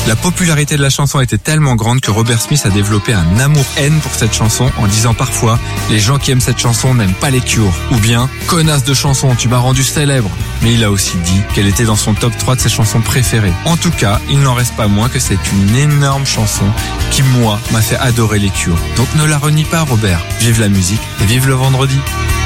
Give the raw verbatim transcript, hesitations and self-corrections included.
La popularité de la chanson était tellement grande que Robert Smith a développé un amour-haine pour cette chanson en disant parfois « Les gens qui aiment cette chanson n'aiment pas les Cure » ou bien « Connasse de chanson, tu m'as rendu célèbre ». Mais il a aussi dit qu'elle était dans son top trois de ses chansons préférées. En tout cas, il n'en reste pas moins que c'est une énorme chanson qui, moi, m'a fait adorer les Cure. Donc ne la renie pas, Robert. Vive la musique et vive le vendredi.